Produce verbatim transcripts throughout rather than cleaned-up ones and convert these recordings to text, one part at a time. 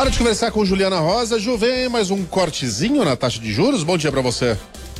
Hora de conversar com Juliana Rosa. Ju, vem mais um cortezinho na taxa de juros. Bom dia pra você.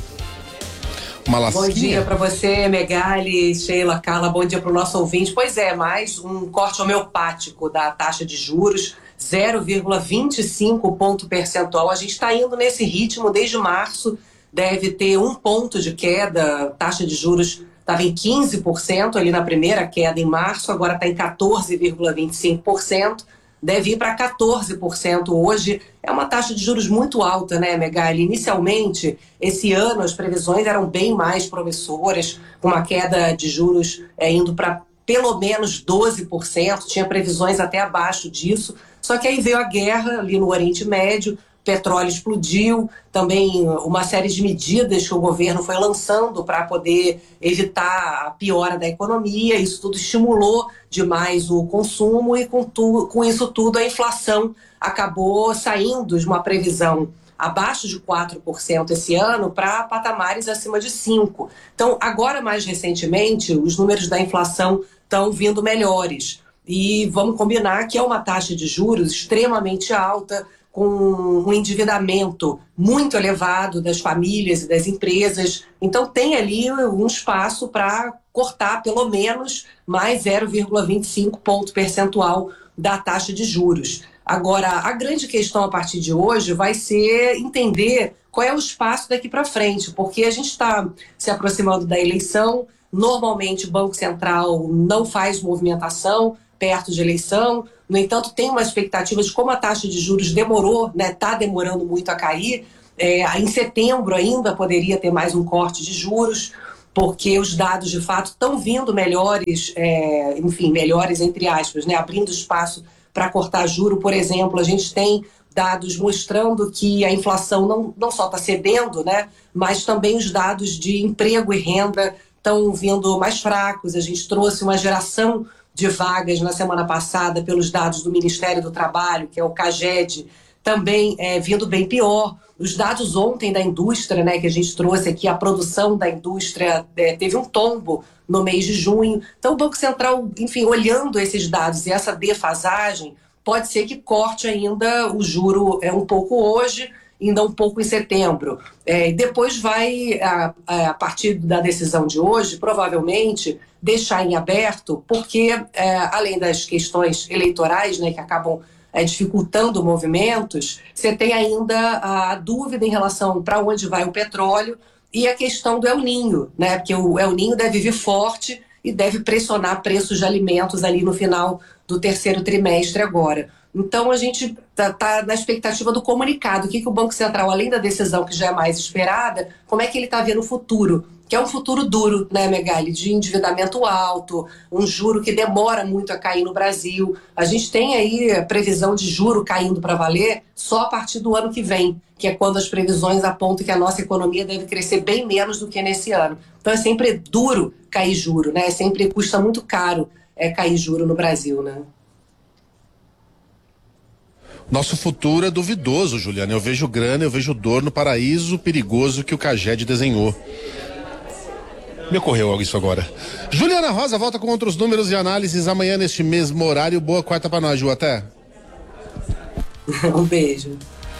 Uma lasquinha. Bom dia pra você, Megali, Sheila, Carla. Bom dia pro nosso ouvinte. Pois é, mais um corte homeopático da taxa de juros, zero vírgula vinte e cinco ponto percentual. A gente está indo nesse ritmo desde março. Deve ter um ponto de queda. Taxa de juros estava em quinze por cento ali na primeira queda em março, agora está em quatorze vírgula vinte e cinco por cento. Deve ir para quatorze por cento hoje. É uma taxa de juros muito alta, né, Megali? Inicialmente, esse ano, as previsões eram bem mais promissoras, com uma queda de juros é, indo para pelo menos doze por cento. Tinha previsões até abaixo disso. Só que aí veio a guerra ali no Oriente Médio, petróleo explodiu, também uma série de medidas que o governo foi lançando para poder evitar a piora da economia. Isso tudo estimulou demais o consumo e com, tu, com isso tudo a inflação acabou saindo de uma previsão abaixo de quatro por cento esse ano para patamares acima de cinco por cento. Então, agora mais recentemente, os números da inflação estão vindo melhores. E vamos combinar que é uma taxa de juros extremamente alta, com um endividamento muito elevado das famílias e das empresas. Então tem ali um espaço para cortar pelo menos mais zero vírgula vinte e cinco ponto percentual da taxa de juros. Agora, a grande questão a partir de hoje vai ser entender qual é o espaço daqui para frente, porque a gente está se aproximando da eleição. Normalmente o Banco Central não faz movimentação perto de eleição. No entanto, tem uma expectativa de como a taxa de juros demorou, né? Está demorando muito a cair. É, em setembro ainda poderia ter mais um corte de juros, porque os dados de fato estão vindo melhores, é, enfim, melhores entre aspas, né? Abrindo espaço para cortar juro. Por exemplo, a gente tem dados mostrando que a inflação não, não só está cedendo, né? Mas também os dados de emprego e renda estão vindo mais fracos. A gente trouxe uma geração de vagas na semana passada pelos dados do Ministério do Trabalho, que é o CAGED, também é, vindo bem pior. Os dados ontem da indústria, né, que a gente trouxe aqui, a produção da indústria é, teve um tombo no mês de junho. Então o Banco Central, enfim, olhando esses dados e essa defasagem, pode ser que corte ainda o juro é, um pouco hoje, ainda um pouco em setembro. É, depois vai, a, a partir da decisão de hoje, provavelmente deixar em aberto, porque é, além das questões eleitorais, né, que acabam é, dificultando movimentos, você tem ainda a dúvida em relação para onde vai o petróleo e a questão do El Niño, né, porque o El Niño deve vir forte e deve pressionar preços de alimentos ali no final do terceiro trimestre agora. Então a gente está tá na expectativa do comunicado, o que, que o Banco Central, além da decisão que já é mais esperada, como é que ele está vendo o futuro, que é um futuro duro, né, Megali, de endividamento alto, um juro que demora muito a cair no Brasil. A gente tem aí a previsão de juro caindo para valer só a partir do ano que vem, que é quando as previsões apontam que a nossa economia deve crescer bem menos do que nesse ano. Então é sempre duro cair juro, né? Sempre custa muito caro é, cair juro no Brasil, né? Nosso futuro é duvidoso, Juliana. Eu vejo grana, eu vejo dor no paraíso perigoso que o CAGED desenhou. Me ocorreu algo isso agora. Juliana Rosa volta com outros números e análises amanhã neste mesmo horário. Boa quarta pra nós, Ju. Até. Um beijo.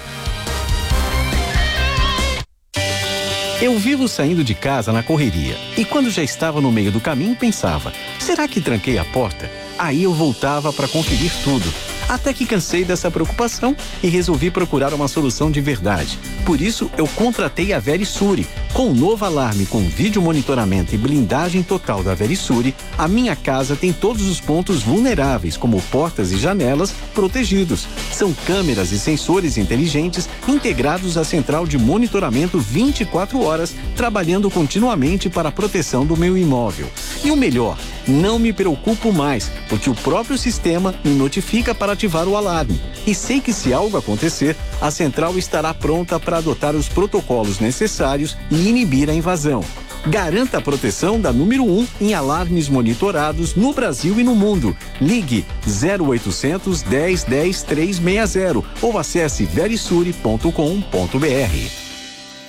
Eu vivo saindo de casa na correria e quando já estava no meio do caminho pensava, será que tranquei a porta? Aí eu voltava para conferir tudo. Até que cansei dessa preocupação e resolvi procurar uma solução de verdade. Por isso, eu contratei a Verisure. Com o novo alarme com vídeo monitoramento e blindagem total da Verisure, a minha casa tem todos os pontos vulneráveis, como portas e janelas, protegidos. São câmeras e sensores inteligentes integrados à central de monitoramento vinte e quatro horas, trabalhando continuamente para a proteção do meu imóvel. E o melhor, não me preocupo mais, porque o próprio sistema me notifica para ativar o alarme. E sei que se algo acontecer, a central estará pronta para adotar os protocolos necessários e inibir a invasão. Garanta a proteção da número um em alarmes monitorados no Brasil e no mundo. Ligue zero oitocentos, dez, dez, trezentos e sessenta ou acesse verisure ponto com ponto br.